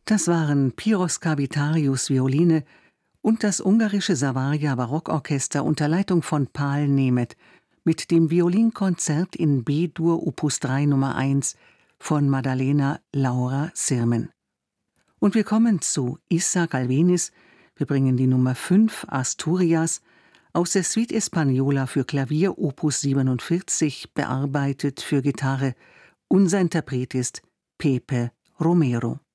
Das waren Piros Kavitarius Violine und das ungarische Savaria Barockorchester unter Leitung von Pál Németh mit dem Violinkonzert in B-Dur Opus 3 Nummer 1 von Maddalena Laura Sirmen. Und wir kommen zu Isaac Albéniz. Wir bringen die Nummer 5 Asturias aus der Suite Española für Klavier Opus 47, bearbeitet für Gitarre. Unser Interpret ist Pepe Romero.